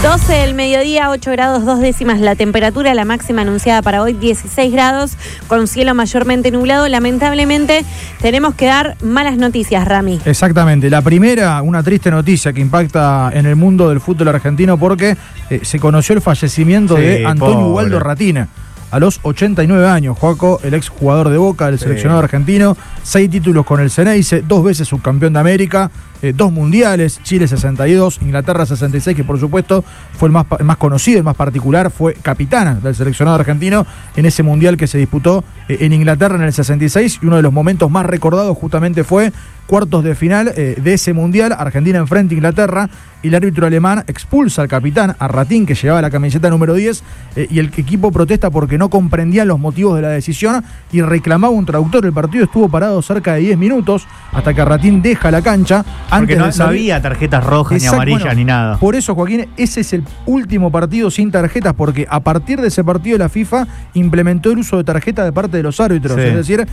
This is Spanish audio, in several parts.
12 del mediodía, 8 grados 2 décimas la temperatura, la máxima anunciada para hoy 16 grados, con cielo mayormente nublado. Lamentablemente tenemos que dar malas noticias, Rami. Exactamente, la primera, una triste noticia que impacta en el mundo del fútbol argentino porque se conoció el fallecimiento de Antonio Ubaldo Ratina. A los 89 años, Joaco, el ex jugador de Boca, el seleccionado argentino, 6 títulos con el Ceneice, 2 veces subcampeón de América, 2 mundiales, Chile 62, Inglaterra 66, que por supuesto fue el más conocido, el más particular, fue capitana del seleccionado argentino en ese mundial que se disputó en Inglaterra en el 66, y uno de los momentos más recordados justamente fue cuartos de final de ese mundial. Argentina enfrenta a Inglaterra y el árbitro alemán expulsa al capitán, a Ratín, que llevaba la camiseta número 10, y el equipo protesta porque no comprendía los motivos de la decisión y reclamaba un traductor. El partido estuvo parado cerca de 10 minutos hasta que Ratín deja la cancha. Porque no había tarjetas rojas ni amarillas ni nada. Por eso, Joaquín, ese es el último partido sin tarjetas, porque a partir de ese partido la FIFA implementó el uso de tarjeta de parte de los árbitros, es decir,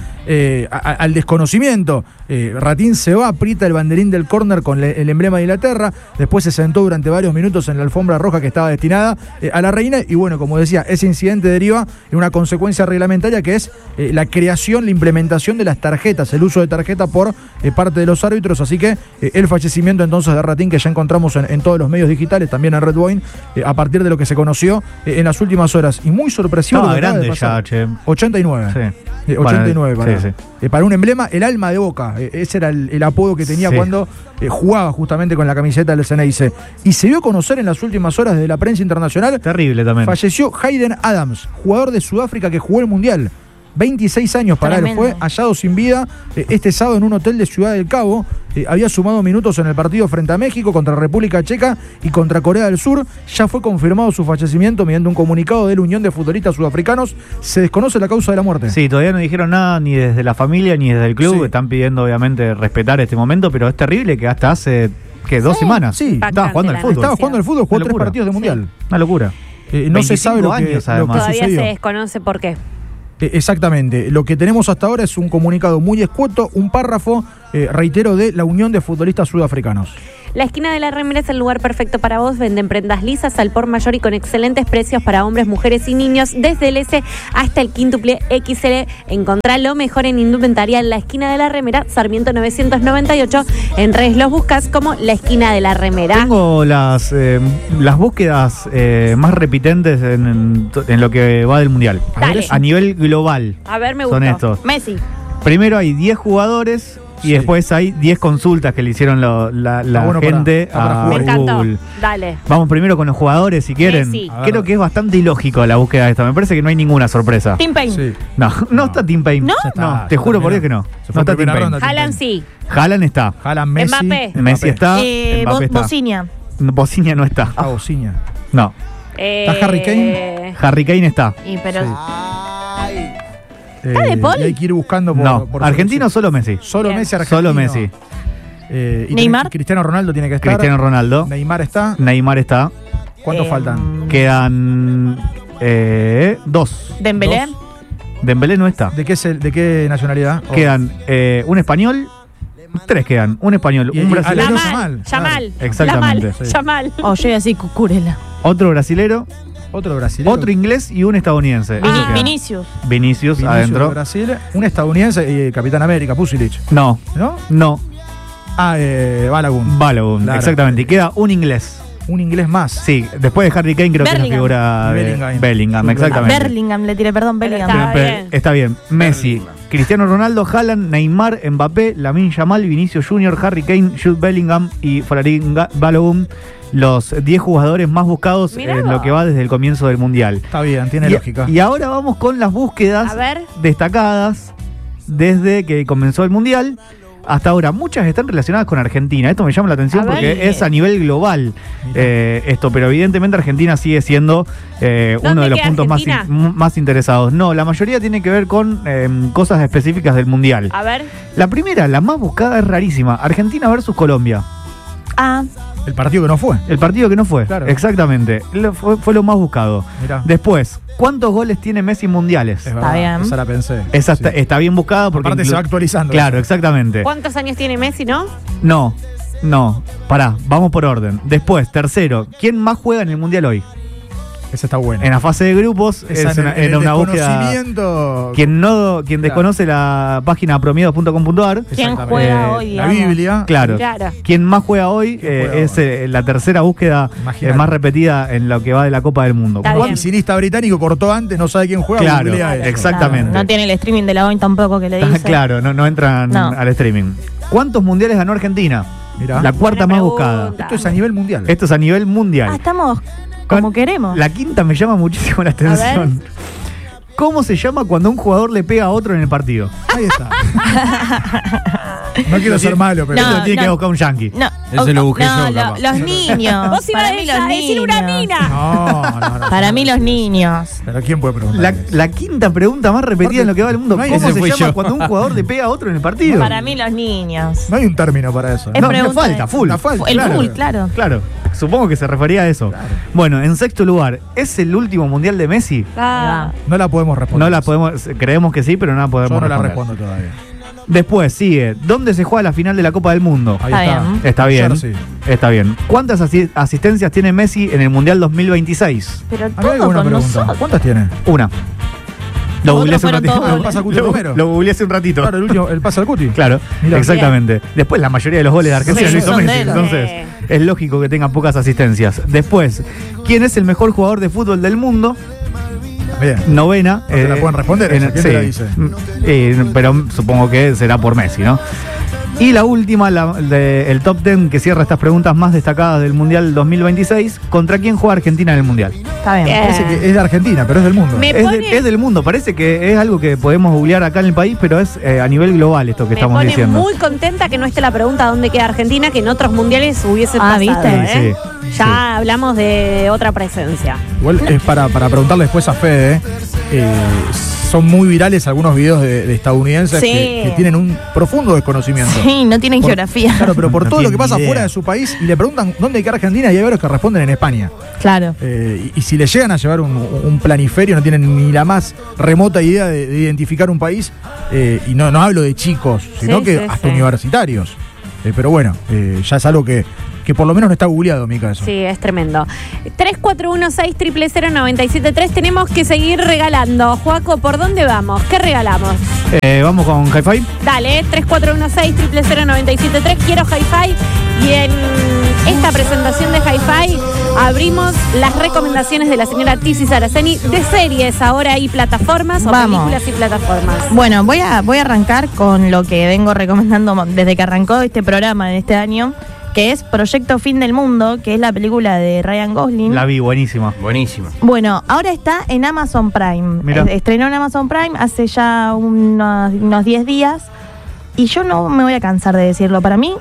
al desconocimiento. Ratín se va, aprieta el banderín del córner con el emblema de Inglaterra, después se sentó durante varios minutos en la alfombra roja que estaba destinada a la reina, y bueno, como decía, ese incidente deriva en una consecuencia reglamentaria que es la creación, la implementación de las tarjetas, el uso de tarjeta por parte de los árbitros, así que el fallecimiento entonces de Ratín, que ya encontramos en todos los medios digitales, también en Red Wine, a partir de lo que se conoció en las últimas horas, y muy sorpresivo. Estaba grande ya, che. 89. Sí. 89 bueno, para un emblema, el alma de Boca, ese era el apodo que tenía cuando jugaba justamente con la camiseta del Ceneice, y se dio a conocer en las últimas horas de la prensa internacional. Terrible también. Falleció Hayden Adams, jugador de Sudáfrica que jugó el Mundial. 26 años para él, fue hallado sin vida este sábado en un hotel de Ciudad del Cabo. Había sumado minutos en el partido frente a México, contra República Checa y contra Corea del Sur. Ya fue confirmado su fallecimiento mediante un comunicado de la Unión de Futbolistas Sudafricanos. Se desconoce la causa de la muerte. Sí, todavía no dijeron nada ni desde la familia ni desde el club. Están pidiendo obviamente respetar este momento, pero es terrible que hasta hace 2 semanas estaba jugando al fútbol. Estaba jugando al fútbol, jugó 3 partidos de Mundial. Una locura. No se sabe lo que todavía sucedió. Se desconoce por qué. Exactamente. Lo que tenemos hasta ahora es un comunicado muy escueto, un párrafo, reitero, de la Unión de Futbolistas Sudafricanos. La esquina de la remera es el lugar perfecto para vos. Venden prendas lisas al por mayor y con excelentes precios para hombres, mujeres y niños, desde el S hasta el quíntuple XL. Encontrá lo mejor en indumentaria en la esquina de la remera, Sarmiento 998. En redes los buscas como la esquina de la remera. Tengo las búsquedas más repitentes en lo que va del Mundial. A nivel global. A ver, me gusta. Son estos. Messi. Primero hay 10 jugadores. Y después hay 10 consultas que le hicieron la gente a Google. Dale. Vamos primero con los jugadores, si quieren. Creo que es bastante ilógico la búsqueda de esta. Me parece que no hay ninguna sorpresa. Tim Payne. Sí. No está Tim Payne. ¿No? Te juro por Dios que no. No está Tim Payne. Haaland sí. Haaland está. Haaland, Messi. Mbappé. Messi está. Bocinia. Bocinia no está. Bocinia. No. ¿Está Harry Kane? Harry Kane está. ¿Está de Paul? Y hay que ir buscando por argentino, solo Messi. Solo Messi, argentino. Solo Messi. ¿Neymar? Cristiano Ronaldo tiene que estar. Cristiano Ronaldo. Neymar está. ¿Cuántos faltan? Quedan 2. ¿Dembélé? Dembélé no está. ¿De qué nacionalidad? Quedan un español. 3 quedan. Un español, un brasileño. Yamal. Exactamente. Yamal. Yo así, Cucurella. Otro brasilero. Otro inglés y un estadounidense. Vinicius adentro. De Brasil, un estadounidense y Capitán América, Pusilich. No. Balogun, exactamente. Y queda un inglés. Un inglés más. Sí, después de Harry Kane creo que es la figura de Bellingham, exactamente. Bellingham, le tiré, perdón, Bellingham. Está bien. Messi, Cristiano Ronaldo, Haaland, Neymar, Mbappé, Lamine Yamal, Vinicius Junior, Harry Kane, Jude Bellingham y Folarin Balogun. Los 10 jugadores más buscados en lo que va desde el comienzo del Mundial. Está bien, tiene lógica. Y ahora vamos con las búsquedas destacadas desde que comenzó el Mundial hasta ahora. Muchas están relacionadas con Argentina. Esto me llama la atención porque es a nivel global esto, pero evidentemente Argentina sigue siendo uno de los puntos más interesados. No, la mayoría tiene que ver con cosas específicas del Mundial. A ver. La primera, la más buscada, es rarísima. Argentina versus Colombia. El partido que no fue. Claro. Exactamente. Fue lo más buscado. Mirá. Después, ¿cuántos goles tiene Messi en mundiales? Está bien. Esa la pensé. Está bien buscada porque. Aparte se va actualizando. Claro, exactamente. ¿Cuántos años tiene Messi, no? No. No, pará, vamos por orden. Después, tercero, ¿quién más juega en el Mundial hoy? Esa está buena. En la fase de grupos es una búsqueda. Quien desconoce la página promiedos.com.ar. ¿Quién juega hoy? La Biblia. Claro. ¿Quién más juega hoy? Es la tercera búsqueda más repetida en lo que va de la Copa del Mundo. Un piscinista británico cortó antes, no sabe quién juega. Claro, exactamente. No tiene el streaming de la OIN tampoco que le dice. Claro, no entran al streaming. ¿Cuántos mundiales ganó Argentina? Mirá. La cuarta más buscada. Esto es a nivel mundial. Esto es a nivel mundial. Estamos como queremos. La quinta me llama muchísimo la atención. ¿Cómo se llama cuando un jugador le pega a otro en el partido? Ahí está. No quiero ser malo, pero eso lo tiene que buscar un yankee. Ese lo busqué yo. Los niños. Vos ibas a decir una mina. No. Para mí los niños. Pero ¿quién puede preguntar? La quinta pregunta más repetida en lo que va del mundo. ¿Cómo se llama cuando un jugador le pega a otro en el partido? Para mí los niños. No hay un término para eso. No, falta, full. Full, claro. Claro. Supongo que se refería a eso. Claro. Bueno, en sexto lugar, ¿es el último mundial de Messi? No la podemos responder. No la podemos, creemos que sí, pero no la podemos responder. Yo no la respondo todavía. Después sigue, ¿dónde se juega la final de la Copa del Mundo? Ahí está. Está bien. Está bien. ¿Cuántas asistencias tiene Messi en el Mundial 2026? Pero todo con nosotros. ¿Cuántas tiene? Una. Lo googleé hace un ratito. Lo googleé hace un ratito. Claro, el pase al Cuti. Claro, mirá, exactamente. Bien. Después la mayoría de los goles de Argentina lo hizo Messi. Entonces es lógico que tenga pocas asistencias. Después, ¿quién es el mejor jugador de fútbol del mundo? Bien. Novena. No te la pueden responder. ¿Quién te la dice? Pero supongo que será por Messi, ¿no? Y la última, el top 10 que cierra estas preguntas más destacadas del Mundial 2026. ¿Contra quién juega Argentina en el Mundial? Está bien. Parece que es de Argentina, pero es del mundo. Es del mundo. Parece que es algo que podemos googlear acá en el país, pero es a nivel global esto que estamos diciendo. Me pone muy contenta que no esté la pregunta dónde queda Argentina, que en otros mundiales hubiese pasado. ¿viste? Ya hablamos de otra presencia. Igual es para preguntarle después a Fede. Son muy virales algunos videos de estadounidenses que tienen un profundo desconocimiento. Sí, no tienen geografía. Claro, pero por todo lo que pasa fuera de su país y le preguntan dónde queda Argentina y hay varios que responden en España. Claro. Y si le llegan a llevar un planiferio, no tienen ni la más remota idea de identificar un país. Y no hablo de chicos, sino que hasta universitarios. Pero bueno, ya es algo que por lo menos no está googleado, Mica, eso. Sí, es tremendo. 3416000973. Tenemos que seguir regalando. Joaco, ¿por dónde vamos? ¿Qué regalamos? Vamos con Hi-Fi. Dale, 3416000973. Quiero Hi-Fi. Y en esta presentación de Hi-Fi abrimos las recomendaciones de la señora Tizi Saraceni de series ahora y plataformas o películas y plataformas. Bueno, voy a arrancar con lo que vengo recomendando desde que arrancó este programa en este año, que es Proyecto Fin del Mundo, que es la película de Ryan Gosling. La vi, buenísima. Buenísima. Bueno, ahora está en Amazon Prime. Estrenó en Amazon Prime hace ya unos 10 días. Y yo no me voy a cansar de decirlo. Para mí,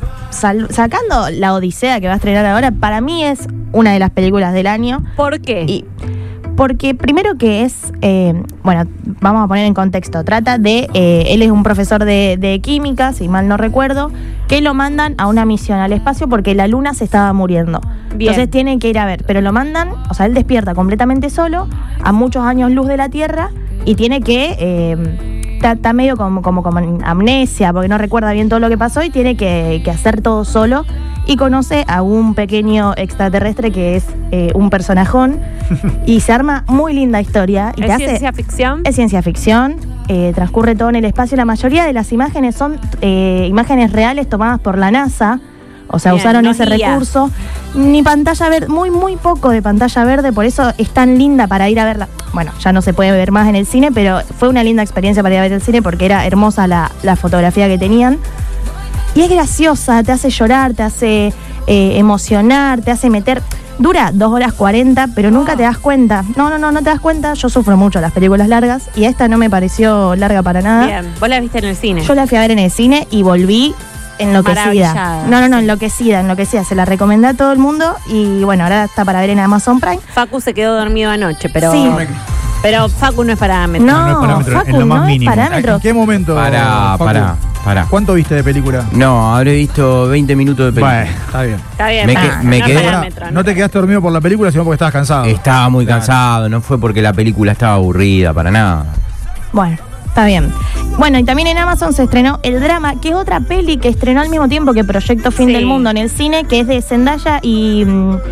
sacando La Odisea, que va a estrenar ahora, para mí es una de las películas del año. ¿Por qué? Porque primero que es, bueno, vamos a poner en contexto, trata de, él es un profesor de química, si mal no recuerdo, que lo mandan a una misión al espacio porque la luna se estaba muriendo. Bien. Entonces tienen que ir a ver, pero lo mandan, o sea, él despierta completamente solo, a muchos años luz de la Tierra, y tiene que, está medio como con amnesia, porque no recuerda bien todo lo que pasó, y tiene que hacer todo solo. Y conoce a un pequeño extraterrestre que es un personajón y se arma muy linda historia. Y ¿Es ciencia ficción? Es ciencia ficción, transcurre todo en el espacio. La mayoría de las imágenes son imágenes reales tomadas por la NASA. O sea, usaron ese recurso. Ni pantalla verde, muy poco de pantalla verde, por eso es tan linda para ir a verla. Bueno, ya no se puede ver más en el cine, pero fue una linda experiencia para ir a ver el cine porque era hermosa la fotografía que tenían. Y es graciosa, te hace llorar, te hace emocionar, te hace meter. Dura 2 horas 40, pero nunca te das cuenta. No te das cuenta. Yo sufro mucho las películas largas y esta no me pareció larga para nada. Bien, vos la viste en el cine. Yo la fui a ver en el cine y volví enloquecida. No, enloquecida. Se la recomendé a todo el mundo y bueno, ahora está para ver en Amazon Prime. Facu se quedó dormido anoche, pero... Sí. Pero Facu no es parámetro. No es parámetro, Facu en lo más no mínimo. Es parámetro. ¿En qué momento? Pará. ¿Cuánto viste de película? No, habré visto 20 minutos de película. Bueno, está bien. Está bien, Me no quedé. parámetro, No te quedaste dormido por la película, sino porque estabas cansado. Estaba muy cansado, no fue porque la película estaba aburrida, para nada. Bueno, Está bien. Bueno, y también en Amazon se estrenó El Drama, que es otra peli que estrenó al mismo tiempo que Proyecto Fin del Mundo en el cine, que es de Zendaya y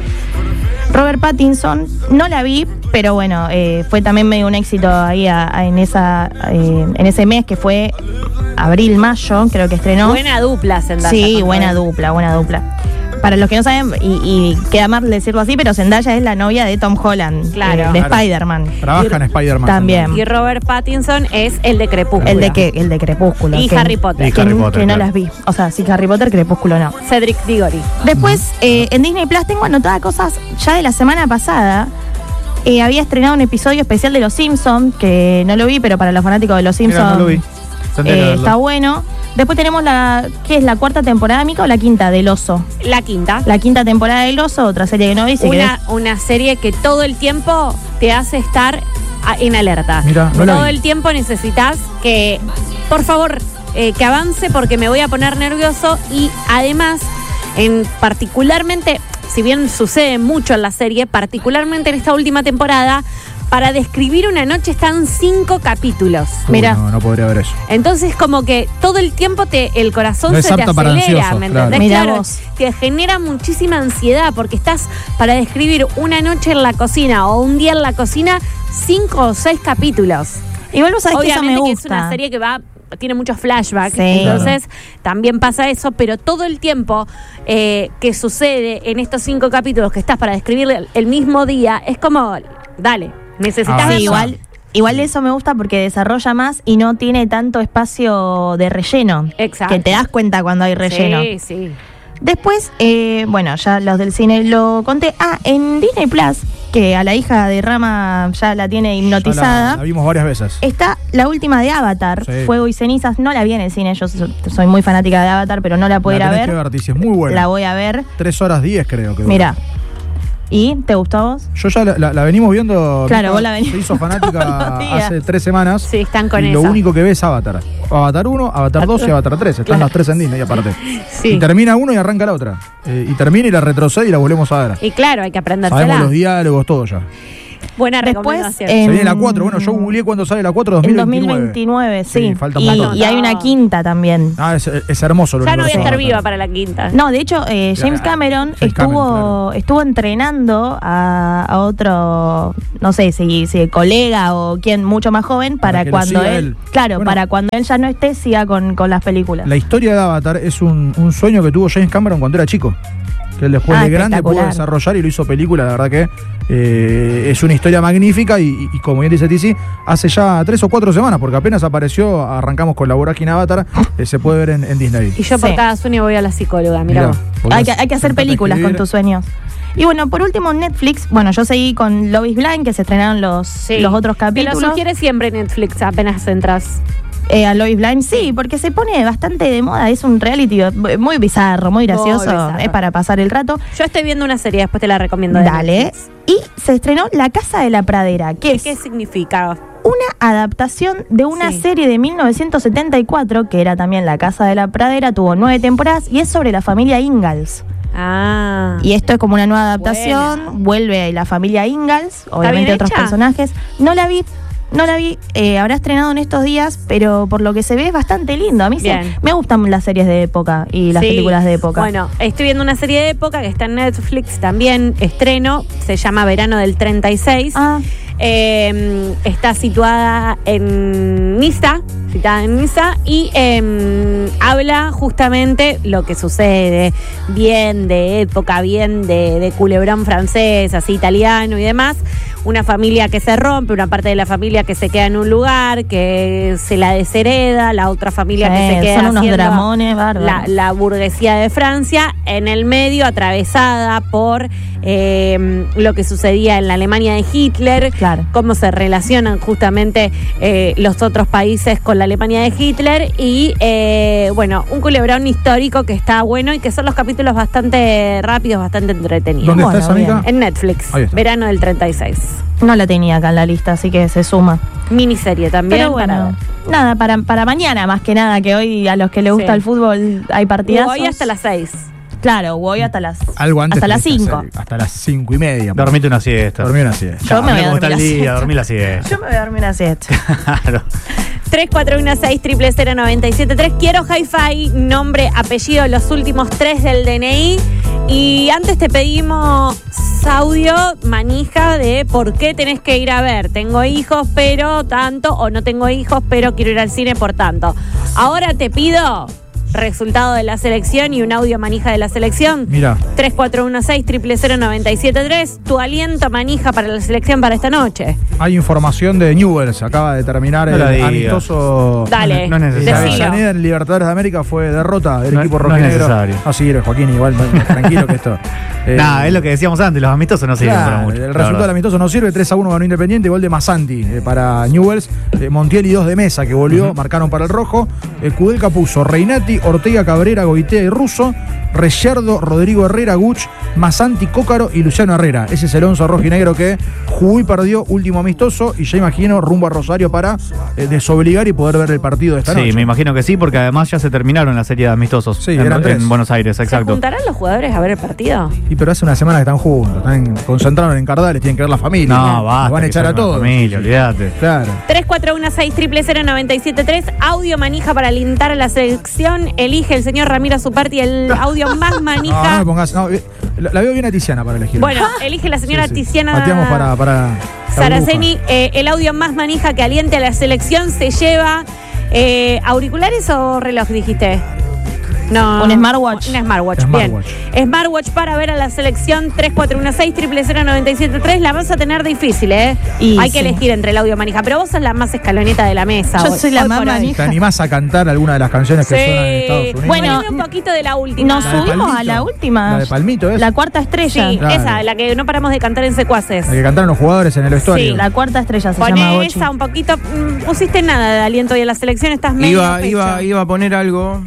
Robert Pattinson. No la vi, pero bueno, fue también medio un éxito ahí en ese mes que fue abril, mayo, creo que estrenó. Buena dupla, Zendaya. Sí, buena dupla. Para los que no saben, y queda mal decirlo así, pero Zendaya es la novia de Tom Holland, claro, de Spider-Man. Trabaja en Spider-Man. También. Y Robert Pattinson es el de Crepúsculo. El de Crepúsculo. Y Harry Potter. Que no las vi. O sea, sí, Harry Potter, Crepúsculo no. Cedric Diggory. Después, en Disney Plus tengo anotadas cosas ya de la semana pasada. Había estrenado un episodio especial de Los Simpsons, que no lo vi, pero para los fanáticos de Los Simpsons no lo vi. está bueno. Después tenemos ¿qué es la cuarta temporada, Mica, o la quinta del Oso? La quinta. La quinta temporada del Oso, otra serie que no vi. Una serie que todo el tiempo te hace estar en alerta. Mira, todo el tiempo necesitas que, por favor, que avance porque me voy a poner nervioso. Y además, particularmente, si bien sucede mucho en la serie, particularmente en esta última temporada, para describir una noche están 5 capítulos. Mira. No podría ver eso. Entonces, como que todo el tiempo el corazón No se te apta para acelera, ansioso, ¿me entendés? Mirá Claro, vos. te genera muchísima ansiedad porque estás para describir una noche en la cocina o un día en la cocina, 5 o 6 capítulos. Igual vos sabés que eso me Obviamente que gusta. es una serie que tiene muchos flashbacks, Sí. entonces también pasa eso, pero todo el tiempo que sucede en estos 5 capítulos que estás para describir el mismo día, es como, dale, necesitas Sí, verlo. igual eso me gusta porque desarrolla más y no tiene tanto espacio de relleno. Exacto. Que te das cuenta cuando hay relleno. Sí. Después, bueno, ya los del cine lo conté. En Disney Plus, que a la hija de Rama ya la tiene hipnotizada. La vimos varias veces. Está la última de Avatar, Sí. Fuego y Cenizas. No la vi en el cine, yo soy muy fanática de Avatar, pero no la puedo ir a tenés ver. que ver, dice, es muy buena. La voy a ver. 3 horas 10 creo que. Mira. ¿Y te gustó a vos? Yo ya la venimos viendo. Claro, Mica vos la venís. Se hizo fanática Tía. hace 3 semanas. Sí, están con y eso. lo único que ve es Avatar. Avatar 1, Avatar 2 y Avatar 3. Están las 3 en Disney aparte. Sí. Y termina uno y arranca la otra. Y termina y la retrocede y la volvemos a ver. Y claro, hay que Sabemos aprendérsela. los diálogos, todo ya. Buena Después, recomendación. Se viene la 4. Bueno, yo googleé cuando sale la 4, En 2029. 2029, sí. Sí, falta un montón. Y hay una quinta también. Es hermoso lo Ya no voy a estar Avatar. viva para la quinta. No, de hecho, James Cameron James Cameron, estuvo entrenando a otro, no sé si colega o quien mucho más joven para que lo cuando siga él, él. claro, Bueno. para cuando él ya no esté, siga con las películas. La historia de Avatar es un sueño que tuvo James Cameron cuando era chico. Que él después de grande pudo espectacular. desarrollar y lo hizo película. La verdad que es una historia magnífica y como bien dice Tizi, hace ya 3 o 4 semanas, porque apenas apareció, arrancamos con la vorágine Avatar, se puede ver en Disney. Y yo por Sí. cada sueño voy a la psicóloga, mira vos. Hay que hacer películas con tus sueños. Y bueno, por último, Netflix, bueno, yo seguí con Love is Blind, que se estrenaron los otros Te capítulos. lo sugiere siempre Netflix apenas entras. A Love is Blind, sí, porque se pone bastante de moda, es un reality muy bizarro, muy gracioso, bizarro. es para pasar el rato. Yo estoy viendo una serie, después te la recomiendo. de Dale. Netflix. Y se estrenó La Casa de la Pradera, que es ¿Qué significa? una adaptación de una Sí. serie de 1974, que era también La Casa de la Pradera, tuvo 9 temporadas y es sobre la familia Ingalls. Ah. Y esto es como una nueva adaptación, Buena. vuelve la familia Ingalls, obviamente bien otros hecha? personajes. No la vi, habrá estrenado en estos días, pero por lo que se ve es bastante lindo. A mí sí, Bien. me gustan las series de época y las Sí. películas de época. Bueno, estoy viendo una serie de época que está en Netflix también, estreno, se llama Verano del 36. Está situada en Niza, y habla justamente lo que sucede, bien de época, bien de culebrón francés, así italiano y demás. Una familia que se rompe, una parte de la familia que se queda en un lugar, que se la deshereda, la otra familia que se queda son unos haciendo dramones bárbaros. la burguesía de Francia, en el medio atravesada por lo que sucedía en la Alemania de Hitler, Claro. cómo se relacionan justamente los otros países con la Alemania de Hitler y bueno, un culebrón histórico que está bueno y que son los capítulos bastante rápidos, bastante entretenidos. ¿Dónde Bueno, está esa, bien. Mica? En Netflix, Ahí está. Verano del 36. No la tenía acá en la lista, así que se suma. Miniserie también. Pero bueno, nada, para mañana más que nada, que hoy a los que les gusta Sí. el fútbol hay partidazos. Hoy hasta las 6. Claro, voy hasta las Algo antes. hasta las 5. Hasta las 5:30. Dormite una siesta. Dormí una siesta. Yo me voy a ¿Cómo está dormir el la día? siesta. Dormí la siesta. Yo me voy a dormir una siesta. Claro. 3416-000973. Quiero Hi-Fi, nombre, apellido, los últimos 3 del DNI. Y antes te pedimos audio, manija de por qué tenés que ir a ver. Tengo hijos, pero tanto, o no tengo hijos, pero quiero ir al cine por tanto. Ahora te pido resultado de la selección y un audio manija de la selección. Mira. 3416-000973. Tu aliento manija para la selección para esta noche. Hay información de Newell's. Acaba de terminar No la el digas. amistoso. Dale, No es necesario. decilo. Avellaneda en Libertadores de América fue derrota del No- equipo no es rojinegro. necesario. No, sí, Joaquín, igual, tranquilo que esto. Nada, es lo que decíamos antes, los amistosos no sirven para Claro, mucho. el la resultado del verdad. amistoso no sirve, 3-1 ganó Independiente, gol de Masanti para Newell's, Montiel y 2 de Mesa que volvió, marcaron para el rojo, Kudelka puso Reinati, Ortega, Cabrera, Goitea y Russo, Reyerdo, Rodrigo Herrera, Guch, Masanti, Cócaro y Luciano Herrera. Ese es el 11 rojinegro que jugó y perdió, último amistoso, y ya imagino rumbo a Rosario para desobligar y poder ver el partido de esta noche. Sí, me imagino que sí, porque además ya se terminaron la serie de amistosos Sí, eran en 3. Buenos Aires, ¿Se exacto. juntarán los jugadores a ver el partido? Y pero hace una semana que están juntos, están concentrados en Cardales, tienen que ver la familia. No, basta. Los van a que echar son a una todos. familia, olvídate. Claro. 3416-000973. Audio manija para alentar a la selección. Elige el señor Ramiro Zuparti el audio más No, no manija. me pongas. No, la veo bien a Tiziana para elegir. Bueno, elige la señora Sí, sí. Tiziana Pateamos para la Saraceni. El audio más manija que aliente a la selección se lleva auriculares o reloj, dijiste. No. Un smartwatch. Un smartwatch, Smartwatch. bien. Smartwatch para ver a la selección 3416-000973. La vas a tener difícil, ¿eh? Y Hay que sí. elegir entre el audio manija. Pero vos sos la más escaloneta de la mesa. Yo hoy- soy la hoy más por hoy. manija. ¿Te animás a cantar alguna de las canciones que suenan en Estados Unidos? Bueno, Poneme un poquito de la última. Nos La de subimos a Palmito. la última. La de Palmito, ¿es? La cuarta estrella. Sí, Claro. esa, la que no paramos de cantar en secuaces. La que cantaron los jugadores en el vestuario. Sí. La cuarta estrella se llama Poné Bochi. esa un poquito. Pusiste nada de aliento y a la selección estás medio Iba a poner algo.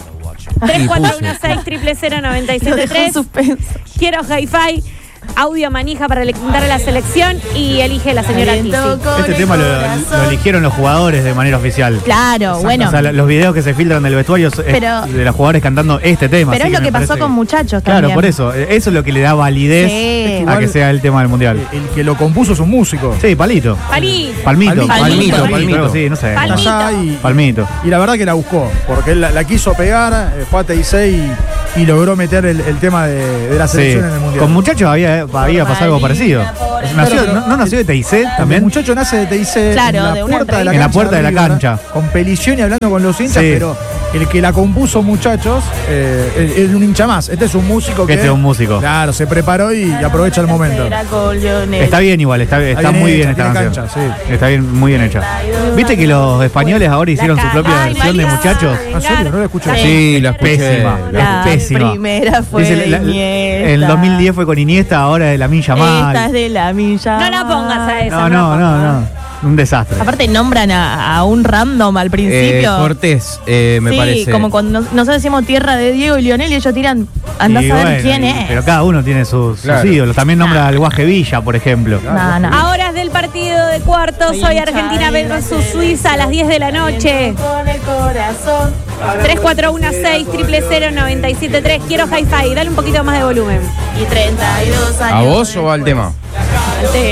3416-000973. Lo dejó en suspenso. Quiero Hi-Fi. Audio manija para alentar a la selección y elige la señora Tizi. Este tema lo eligieron los jugadores de manera oficial. Claro, bueno. O sea, los videos que se filtran del vestuario es Pero- de los jugadores cantando este tema. Pero así es lo me que pasó parece con muchachos Claro, también. por eso. Eso es lo que le da validez Sí. a que sea el tema del mundial. El que lo compuso es un músico. Sí, Palito. Palito. Palmito. Palmito. algo así, no sé. Palmito. Está allá y Palmito. la verdad que la buscó, porque él la quiso pegar, fue a TIC y logró meter el tema de la Sí. selección en el mundial. Con muchachos había pasado algo parecido. Nació, ¿no nació de TIC El también? muchacho nace de TIC Claro, en de la una puerta de la en la cancha. puerta de la River, cancha. Con Pelicioni hablando con los hinchas, Sí. pero el que la compuso, muchachos, es un hincha más. Este es un músico que. Este es un músico. Claro, se preparó y aprovecha el momento. Está bien igual, está muy bien esta tiene canción. cancha, sí. Está bien, muy bien hecha. ¿Viste que los españoles ahora hicieron su propia Ay, versión de María. muchachos? ¿En serio? No la escuché. Sí, la escuché. Pésima. La Pésima. primera fue Dice, de Iniesta. el 2010 fue con Iniesta, ahora de la Milla Esta es de la milla. No la pongas a esa. No. Un desastre. Aparte nombran a un random al principio. Cortés, me sí, parece. como cuando nosotros decimos tierra de Diego y Lionel y ellos tiran, andás Y a ver bueno, quién es. Pero cada uno tiene sus Claro. ídolos. También nombra al Guaje Villa, por ejemplo. No, no. Ahora es del partido de cuartos. Hoy Argentina versus Suiza a las 10 de la noche. 3416-000973. Quiero Hi-Fi. Dale un poquito más de volumen. Y 32 años. ¿A vos o al tema?